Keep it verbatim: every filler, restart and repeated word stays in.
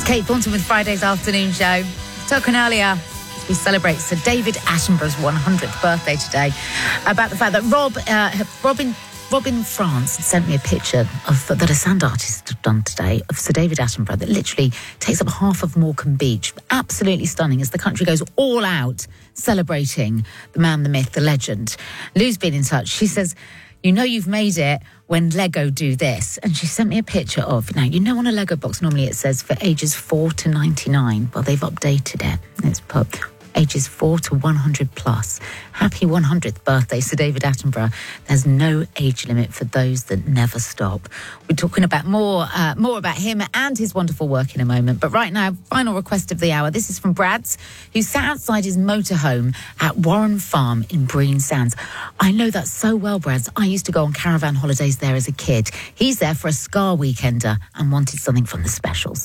Kate Thornton with Friday's afternoon show. Talking earlier, we celebrate Sir David Attenborough's one hundredth birthday today. About the fact that Rob, uh, Robin, Robin France sent me a picture of that a sand artist had done today of Sir David Attenborough that literally takes up half of Morecambe Beach. Absolutely stunning as the country goes all out celebrating the man, the myth, the legend. Lou's been in touch. She says, you know you've made it when Lego do this. And she sent me a picture of, now, you know on a Lego box, normally it says for ages four to ninety-nine. Well, they've updated it. It's put ages four to one hundred plus. Happy one hundredth birthday, Sir David Attenborough. There's no age limit for those that never stop. We're talking about more, uh, more about him and his wonderful work in a moment. But right now, final request of the hour. This is from Brad's, who sat outside his motorhome at Warren Farm in Breen Sands. I know that so well, Brad's. I used to go on caravan holidays there as a kid. He's there for a Scar Weekender and wanted something from the specials.